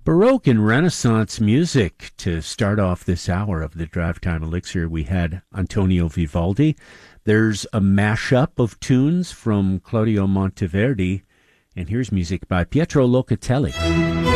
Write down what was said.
Baroque and Renaissance music. To start off this hour of the Drive Time Elixir, we had Antonio Vivaldi. There's a mashup of tunes from Claudio Monteverdi, and here's music by Pietro Locatelli.